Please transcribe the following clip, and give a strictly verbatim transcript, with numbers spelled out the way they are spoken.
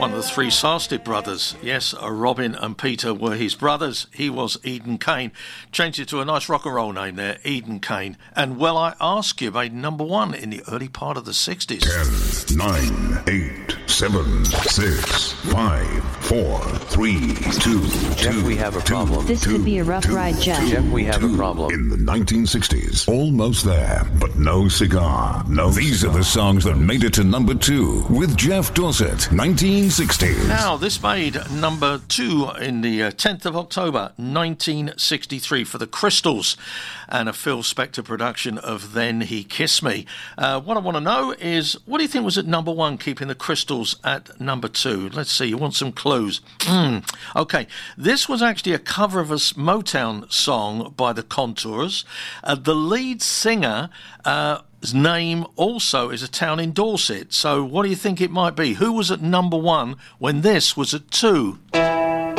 one of the three Sarstedt brothers. Yes, Robin and Peter were his brothers. He was Eden Kane. Changed it to a nice rock and roll name there, Eden Kane. And Well I Ask You made number one in the early part of the sixties. ten, nine, eight, seven, six, five, four, three, two, Jeff, two, we have a two, problem. This two, could be a rough two, ride, Jeff. two, Jeff, we have a two. problem. In the nineteen sixties, almost there, but no cigar. No These cigar. Are the songs that made it to number two with Jeff Dorset, nineteen sixties. Now, this made number two in the uh, tenth of October, nineteen sixty-three for the Crystals and a Phil Spector production of Then He Kissed Me. Uh, what I want to know is, what do you think was at number one, keeping the Crystals at number two? Let's see, you want some clues? Mm. Okay, this was actually a cover of a Motown song by the Contours. Uh, the lead singer... Uh, His name also is a town in Dorset. So what do you think it might be? Who was at number one when this was at two?